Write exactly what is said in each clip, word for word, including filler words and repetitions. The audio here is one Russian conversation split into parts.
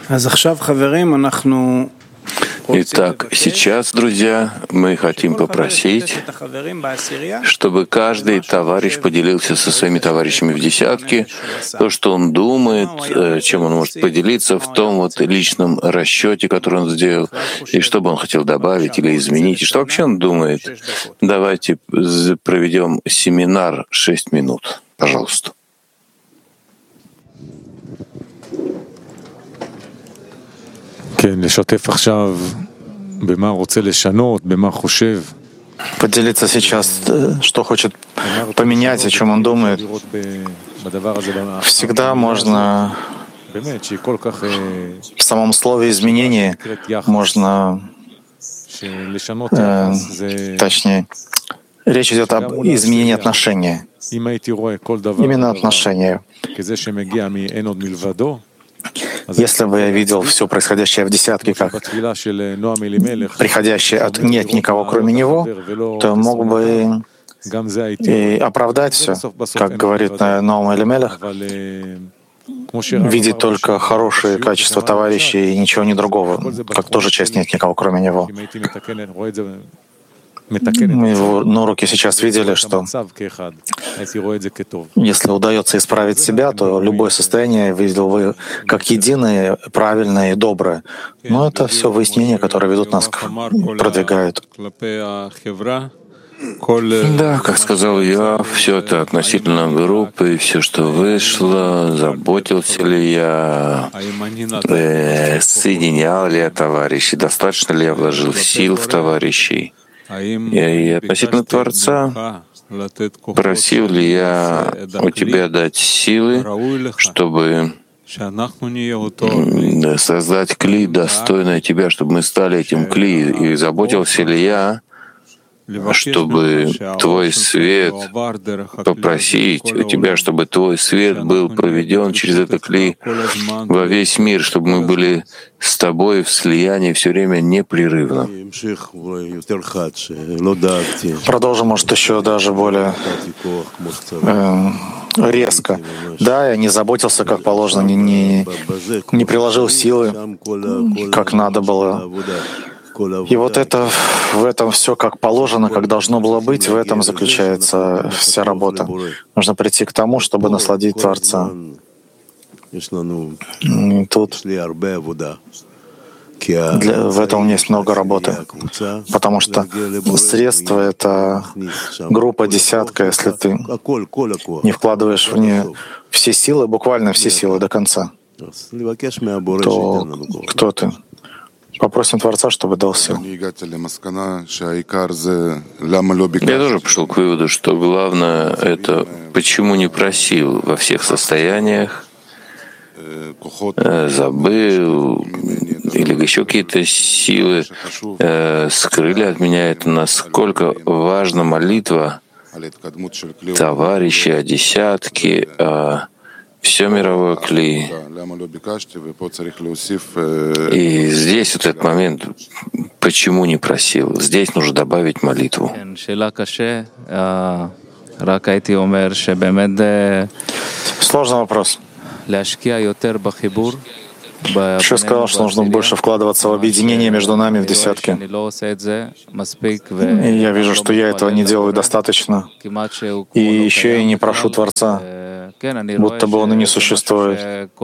Итак, сейчас, друзья, мы хотим попросить, чтобы каждый товарищ поделился со своими товарищами в десятке, то, что он думает, чем он может поделиться в том вот личном расчете, который он сделал, и что бы он хотел добавить или изменить, и что вообще он думает. Давайте проведем семинар шесть минут. Пожалуйста. Поделиться сейчас, что хочет поменять, о чем он думает. Всегда можно в самом слове изменения можно, э, точнее, речь идет об изменении отношения. Именно отношения. Если бы я видел все происходящее в десятке как приходящее от «нет никого, кроме него», то мог бы и оправдать все, как говорит Ноам Элимелех, видеть только хорошие качества товарищей и ничего не другого, как тоже часть «нет никого, кроме него». Мы его на уроке сейчас видели, что если удается исправить себя, то любое состояние видел вы как единое, правильное и доброе. Но это все выяснения, которые ведут нас, к, продвигают. Да, как сказал я, все это относительно группы, все, что вышло, заботился ли я, э, соединял ли я товарищей, достаточно ли я вложил сил в товарищей. И относительно Творца, просил ли я у тебя дать силы, чтобы создать кли, достойное тебя, чтобы мы стали этим кли, и заботился ли я, чтобы Твой свет, попросить у Тебя, чтобы Твой свет был проведен через это кли во весь мир, чтобы мы были с Тобой в слиянии все время непрерывно. Продолжим, может, еще даже более э, резко. Да, я не заботился, как положено, не, не, не приложил силы, как надо было. И вот это, в этом все как положено, как должно было быть, в этом заключается вся работа. Нужно прийти к тому, чтобы насладить Творца. И тут для, в этом есть много работы, потому что средство — это группа, десятка. Если ты не вкладываешь в нее все силы, буквально все силы до конца, то кто ты? Попросим Творца, чтобы дал сил. Я тоже пришел к выводу, что главное — это почему не просил во всех состояниях, забыл, или еще какие-то силы э, скрыли от меня это, насколько важна молитва товарищей о десятке, о все мировое кли. И здесь вот этот момент, почему не просил, здесь нужно добавить молитву. Сложный вопрос. Еще сказал, что нужно больше вкладываться в объединение между нами в десятке. И я вижу, что я этого не делаю достаточно. И еще я не прошу Творца, будто бы Он и не существует.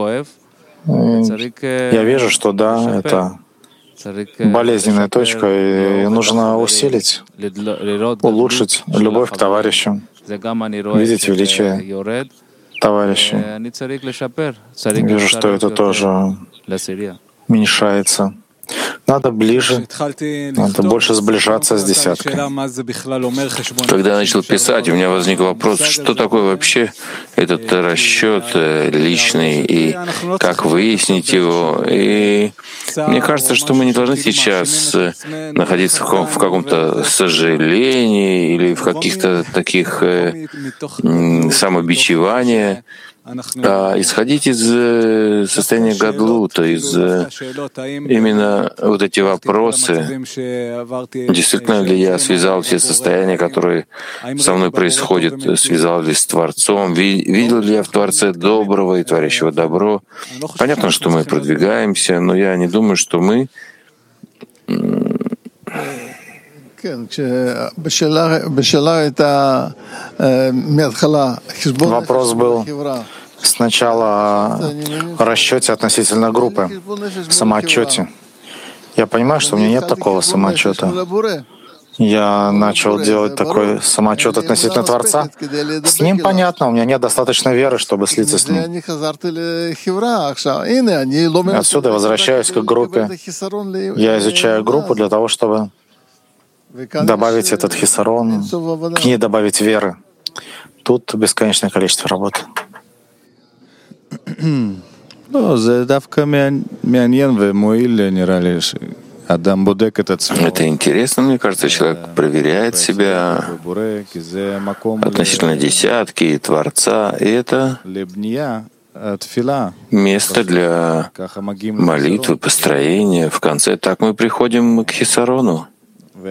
Я вижу, что да, это болезненная точка, и нужно усилить, улучшить любовь к товарищам, видеть величие товарищей. Вижу, что это тоже уменьшается. Надо ближе, надо больше сближаться с десяткой. Когда я начал писать, у меня возник вопрос, что такое вообще этот расчет личный и как выяснить его. И мне кажется, что мы не должны сейчас находиться в каком-то сожалении или в каких-то таких самобичеваниях. а исходить из состояния гадлута, из именно вот эти вопросы, действительно ли я связал все состояния, которые со мной происходят, связал ли с Творцом, видел ли я в Творце доброго и творящего добро. Понятно, что мы продвигаемся, но я не думаю, что мы Вопрос был сначала о расчете относительно группы, самоотчете. Я понимаю, что у меня нет такого самоотчета. Я начал делать такой самоотчет относительно Творца. С ним понятно, у меня нет достаточной веры, чтобы слиться с ним. Отсюда я возвращаюсь к группе. Я изучаю группу для того, чтобы добавить этот хисарон, к ней добавить веры. Тут бесконечное количество работы. Это интересно, мне кажется, человек проверяет себя относительно десятки и Творца, и это место для молитвы, построения. В конце так мы приходим к хисарону. И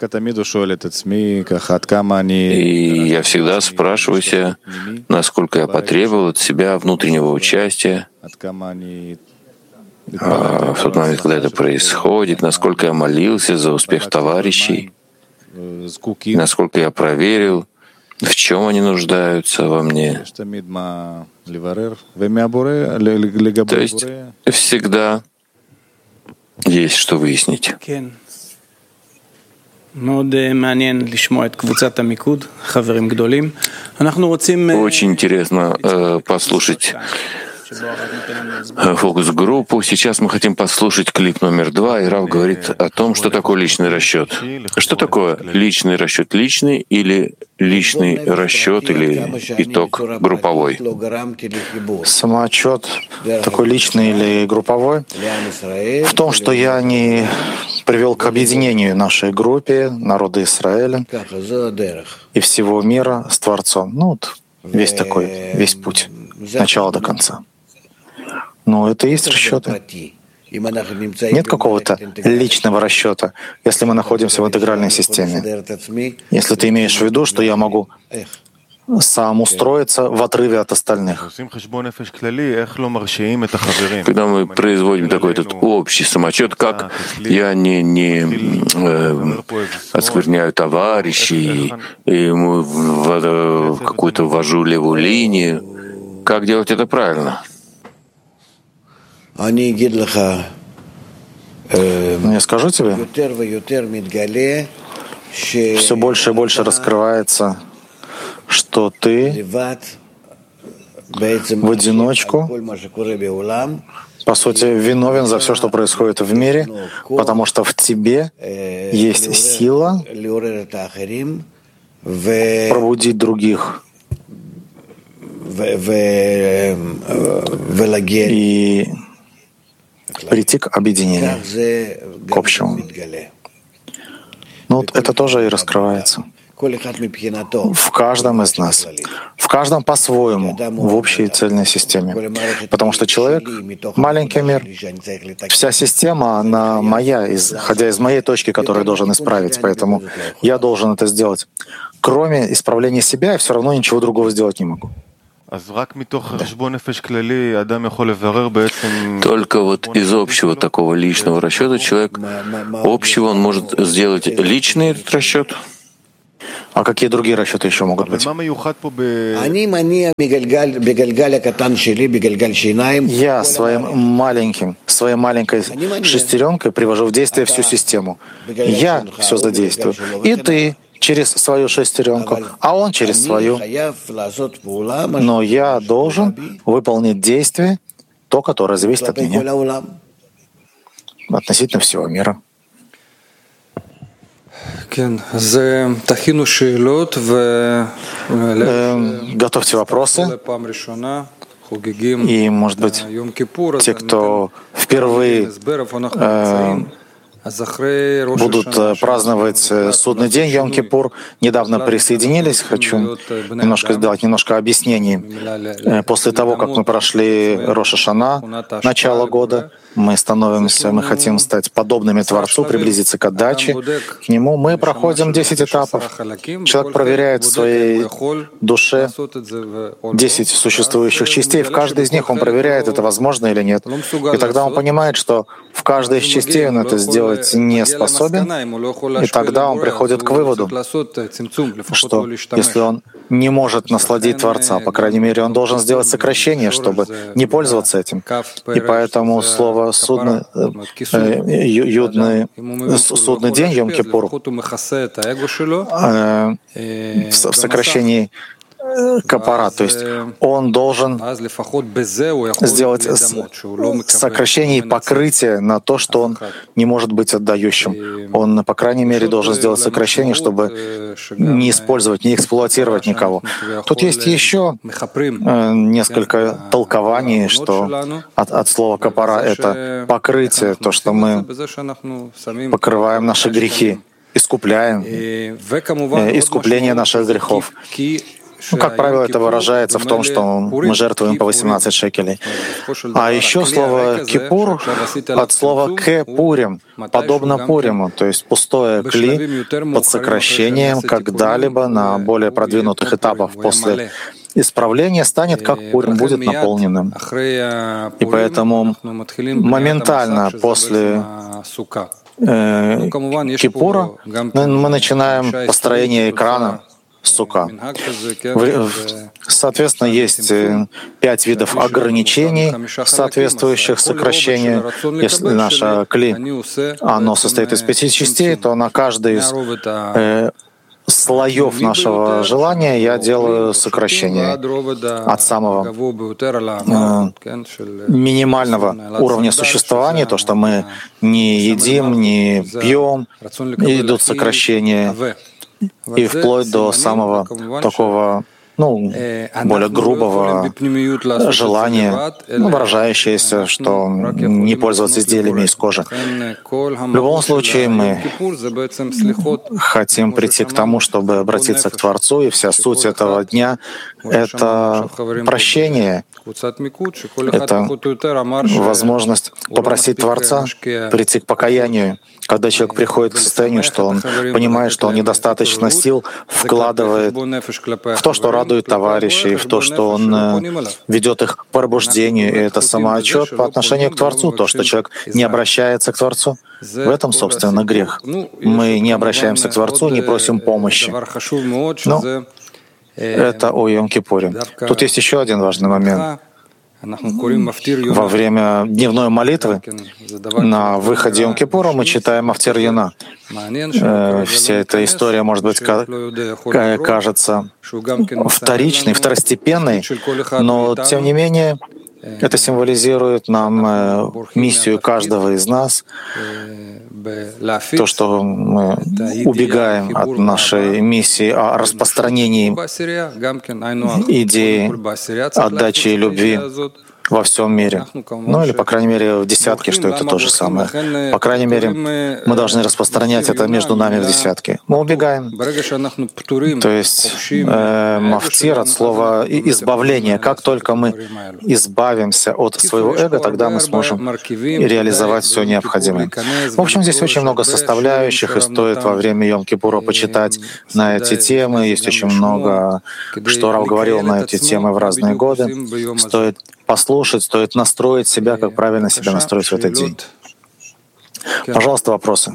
я всегда спрашиваю себя, насколько я потребовал от себя внутреннего участия а в тот момент, когда это происходит, насколько я молился за успех товарищей, насколько я проверил, в чем они нуждаются во мне. То есть всегда есть что выяснить. Очень интересно э, послушать фокус-группу. Сейчас мы хотим послушать клип номер два, и Рав говорит о том, что такое личный расчет. Что такое личный расчет? Личный или личный расчет или итог групповой? Самоотчет такой личный или групповой в том, что я не привел к объединению нашей группы, народа Израиля и всего мира с Творцом. Ну вот весь такой, весь путь, от начала до конца. Но это и есть расчеты. Нет какого-то личного расчета, если мы находимся в интегральной системе. Если ты имеешь в виду, что я могу сам устроиться в отрыве от остальных. Когда мы производим такой этот общий самоотчет, как я не, не э, оскверняю товарищей, и мы в, в какую-то ввожу левую линию, как делать это правильно? Я скажу тебе, все больше и больше раскрывается, что ты в одиночку, по сути, виновен за все, что происходит в мире, потому что в тебе есть сила пробудить других и прийти к объединению, к общему. Ну вот это тоже и раскрывается в каждом из нас, в каждом по-своему, в общей цельной системе. Потому что человек — маленький мир. Вся система, она моя, исходя из моей точки, которую я должен исправить. Поэтому я должен это сделать. Кроме исправления себя, я все равно ничего другого сделать не могу. Только вот из общего такого личного расчета человек общего он может сделать личный этот расчет. А какие другие расчеты еще могут быть? Я своим маленьким, своей маленькой шестеренкой привожу в действие всю систему. Я все задействую. И ты через свою шестеренку, а он через свою. Но я должен выполнить действие, то, которое зависит от меня, относительно всего мира. Готовьте вопросы. И, может быть, те, кто впервые э, будут праздновать судный день Йом-Кипур. Недавно присоединились. Хочу немножко сделать немножко объяснений. После того, как мы прошли Рош ха-Шана, начало года, мы становимся, мы хотим стать подобными Творцу, приблизиться к отдаче к Нему. Мы проходим десять этапов. Человек проверяет в своей душе десять существующих частей. В каждой из них он проверяет, это возможно или нет. И тогда он понимает, что в каждой из частей он это сделать не способен. И тогда он приходит к выводу, что если он не может насладить Творца, по крайней мере, он должен сделать сокращение, чтобы не пользоваться этим. И поэтому слово «судный, э, юдный, судный день» Йом-Кипур э, в сокращении капара, то есть он должен сделать сокращение и покрытие на то, что он не может быть отдающим. Он, по крайней мере, должен сделать сокращение, чтобы не использовать, не эксплуатировать никого. Тут есть еще несколько толкований, что от, от слова капара — это покрытие, то, что мы покрываем наши грехи, искупляем, искупление наших грехов. Ну, как правило, это выражается в том, что мы жертвуем по восемнадцать шекелей. А еще слово «кипур» от слова «ке пурим», подобно Пуриму, то есть пустое кли под сокращением когда-либо на более продвинутых этапах после исправления станет как Пурим, будет наполненным. И поэтому моментально после э, Кипура мы начинаем построение экрана сука. Соответственно, есть пять видов ограничений, соответствующих сокращению. Если наше кли, оно состоит из пяти частей, то на каждой из э, слоев нашего желания я делаю сокращение от самого э, минимального уровня существования, то, что мы не едим, не пьем, идут сокращения, и вплоть до самого такого, ну, более грубого желания, ну, выражающееся, что не пользоваться изделиями из кожи. В любом случае, мы хотим прийти к тому, чтобы обратиться к Творцу, и вся суть этого дня — это прощение, это возможность попросить Творца прийти к покаянию. Когда человек приходит к состоянию, что он понимает, что он недостаточно сил вкладывает в то, что радует товарищей, в то, что он ведет их к пробуждению, и это самоотчет по отношению к Творцу, то, что человек не обращается к Творцу. В этом, собственно, грех. Мы не обращаемся к Творцу, не просим помощи. Но это о Йом-Кипуре. Тут есть еще один важный момент. Во время дневной молитвы на выходе Йом-Кипура мы читаем Афтир Йона. Вся эта история, может быть, кажется вторичной, второстепенной, но, тем не менее, это символизирует нам миссию каждого из нас, то, что мы убегаем от нашей миссии о распространении идеи отдачи и любви во всем мире. Ну или, по крайней мере, в десятке, что это то же самое. По крайней мере, мы должны распространять это между нами в десятке. Мы убегаем. То есть э, мафтир от слова избавление. Как только мы избавимся от своего эго, тогда мы сможем реализовать все необходимое. В общем, здесь очень много составляющих, и стоит во время Йом-Кипура почитать на эти темы. Есть очень много, что Рав говорил на эти темы в разные годы. Стоит послушать, стоит настроить себя, как правильно себя настроить в этот день. Пожалуйста, вопросы.